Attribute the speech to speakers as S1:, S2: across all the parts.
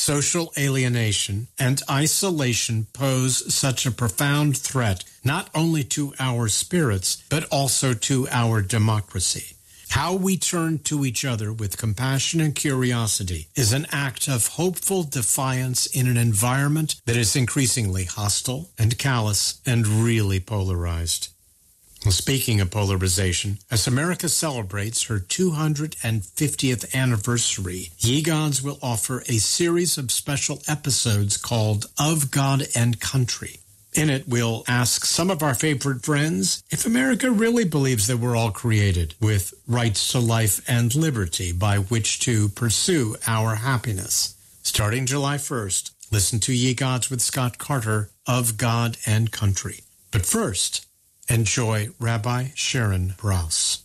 S1: social alienation and isolation pose such a profound threat not only to our spirits, but also to our democracy. How we turn to each other with compassion and curiosity is an act of hopeful defiance in an environment that is increasingly hostile and callous and really polarized. Well, speaking of polarization, as America celebrates her 250th anniversary, Ye Gods will offer a series of special episodes called Of God and Country. In it, we'll ask some of our favorite friends if America really believes that we're all created with rights to life and liberty by which to pursue our happiness. Starting July 1st, listen to Ye Gods with Scott Carter, Of God and Country. But first, enjoy Rabbi Sharon Brous.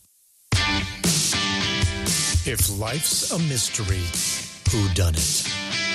S1: If life's a mystery, who done it?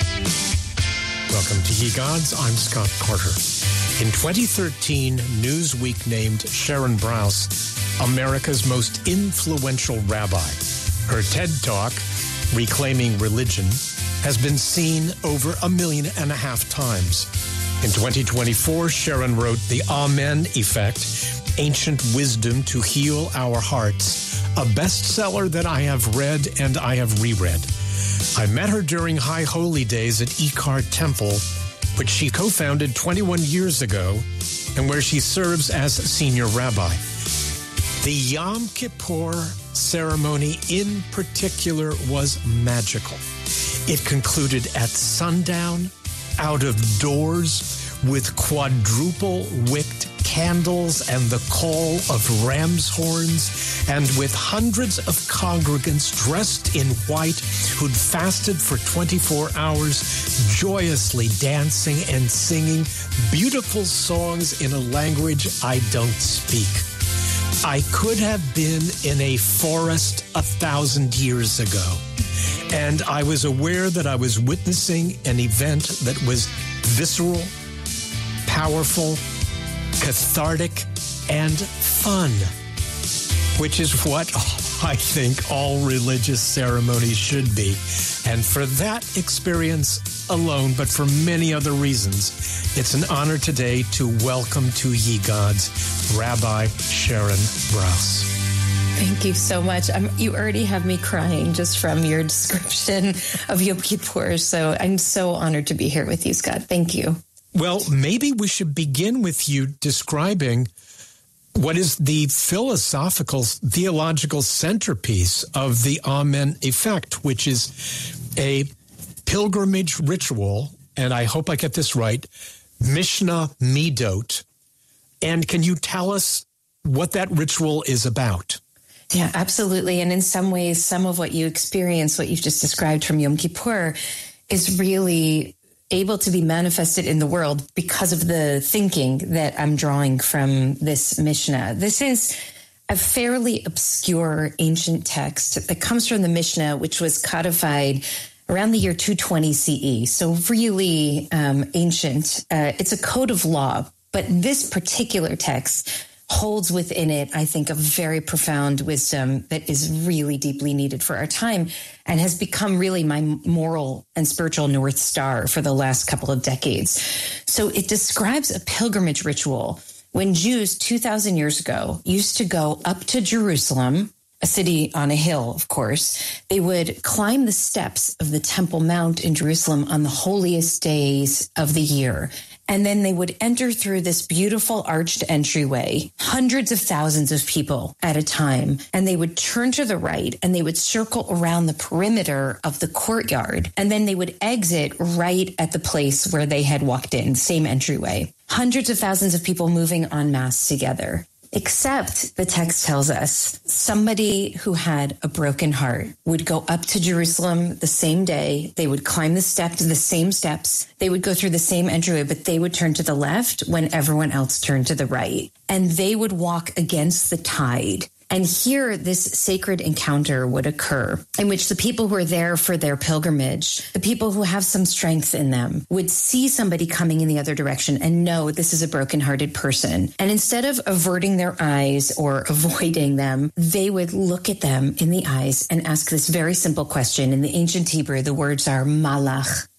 S1: Welcome to Ye Gods. I'm Scott Carter. In 2013, Newsweek named Sharon Brous America's most influential rabbi. Her TED Talk, Reclaiming Religion, has been seen over 1.5 million times. In 2024, Sharon wrote The Amen Effect, Ancient Wisdom to Heal Our Hearts, a bestseller that I have read and I have reread. I met her during High Holy Days at Ikar Temple, which she co-founded 21 years ago, and where she serves as senior rabbi. The Yom Kippur ceremony in particular was magical. It concluded at sundown, out of doors, with quadruple-wicked candles and the call of ram's horns, and with hundreds of congregants dressed in white who'd fasted for 24 hours, joyously dancing and singing beautiful songs in a language I don't speak. I could have been in a forest 1,000 years ago, and I was aware that I was witnessing an event that was visceral, powerful, cathartic, and fun, which is what I think all religious ceremonies should be. And for that experience alone, but for many other reasons, it's an honor today to welcome to Ye Gods, Rabbi Sharon Brous.
S2: Thank you so much. You already have me crying just from your description of Yom Kippur. So I'm so honored to be here with you, Scott. Thank you.
S1: Well, maybe we should begin with you describing what is the philosophical, theological centerpiece of the Amen Effect, which is a pilgrimage ritual, and I hope I get this right, Mishnah Midot. And can you tell us what that ritual is about?
S2: Yeah, absolutely. And in some ways, some of what you experience, what you've just described from Yom Kippur, is really able to be manifested in the world because of the thinking that I'm drawing from this Mishnah. This is a fairly obscure ancient text that comes from the Mishnah, which was codified around the year 220 CE. So really ancient. It's a code of law, but this particular text holds within it, I think, a very profound wisdom that is really deeply needed for our time and has become really my moral and spiritual North Star for the last couple of decades. So it describes a pilgrimage ritual when Jews 2,000 years ago used to go up to Jerusalem, a city on a hill, of course. They would climb the steps of the Temple Mount in Jerusalem on the holiest days of the year. And then they would enter through this beautiful arched entryway, hundreds of thousands of people at a time. And they would turn to the right and they would circle around the perimeter of the courtyard. And then they would exit right at the place where they had walked in, same entryway. Hundreds of thousands of people moving en masse together. Except, the text tells us, somebody who had a broken heart would go up to Jerusalem the same day. They would climb the same steps. They would go through the same entryway, but they would turn to the left when everyone else turned to the right. And they would walk against the tide. And here, this sacred encounter would occur in which the people who are there for their pilgrimage, the people who have some strength in them, would see somebody coming in the other direction and know this is a brokenhearted person. And instead of averting their eyes or avoiding them, they would look at them in the eyes and ask this very simple question. In the ancient Hebrew, the words are malach.